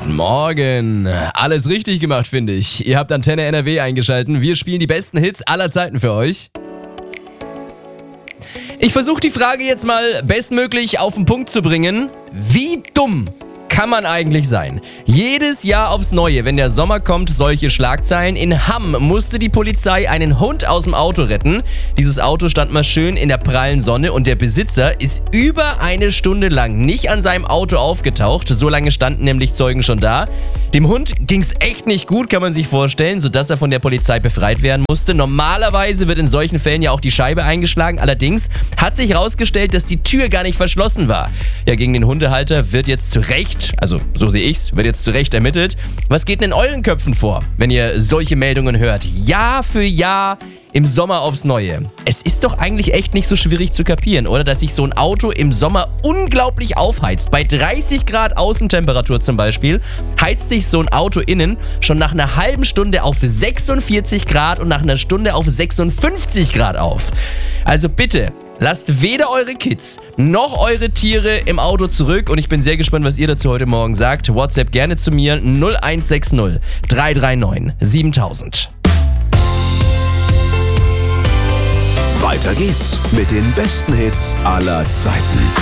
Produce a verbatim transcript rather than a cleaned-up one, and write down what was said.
Guten Morgen. Alles richtig gemacht, finde ich. Ihr habt Antenne N R W eingeschaltet. Wir spielen die besten Hits aller Zeiten für euch. Ich versuche die Frage jetzt mal bestmöglich auf den Punkt zu bringen. Wie dumm kann man eigentlich sein? Jedes Jahr aufs Neue, wenn der Sommer kommt, solche Schlagzeilen. In Hamm musste die Polizei einen Hund aus dem Auto retten. Dieses Auto stand mal schön in der prallen Sonne und der Besitzer ist über eine Stunde lang nicht an seinem Auto aufgetaucht. So lange standen nämlich Zeugen schon da. Dem Hund ging's echt nicht gut, kann man sich vorstellen, sodass er von der Polizei befreit werden musste. Normalerweise wird in solchen Fällen ja auch die Scheibe eingeschlagen. Allerdings hat sich herausgestellt, dass die Tür gar nicht verschlossen war. Ja, gegen den Hundehalter wird jetzt zu Recht, also so sehe ich's, wird jetzt zu Recht ermittelt. Was geht denn in euren Köpfen vor, wenn ihr solche Meldungen hört? Jahr für Jahr im Sommer aufs Neue. Es ist doch eigentlich echt nicht so schwierig zu kapieren, oder? Dass sich so ein Auto im Sommer unglaublich aufheizt. Bei dreißig Grad Außentemperatur zum Beispiel heizt sich so ein Auto innen schon nach einer halben Stunde auf sechsundvierzig Grad und nach einer Stunde auf sechsundfünfzig Grad auf. Also bitte, lasst weder eure Kids noch eure Tiere im Auto zurück und ich bin sehr gespannt, was ihr dazu heute Morgen sagt. WhatsApp gerne zu mir null eins sechs null drei drei neun siebentausend. Weiter geht's mit den besten Hits aller Zeiten.